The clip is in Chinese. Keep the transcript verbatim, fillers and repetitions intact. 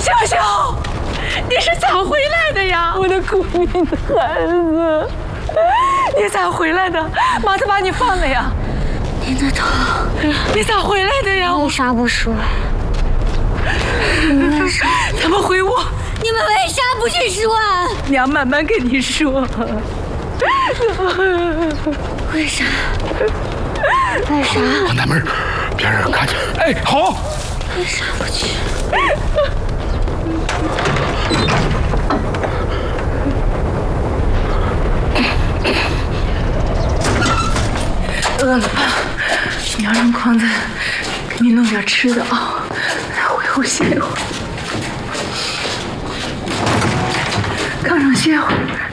秀秀，你是咋回来的呀？我的苦命的孩子，你咋回来的？妈才把你放了呀。 您的头， 你咋回来的呀？ 为啥不说？你们为啥？ 怎么回我？ 你们为啥不去说？ 娘慢慢跟你说。 为啥？为啥？ 关大门，别让人看见。哎，好。 为啥不去？ 饿了吧？你要让狂子给你弄点吃的啊，再回屋歇一会儿，炕上歇会儿。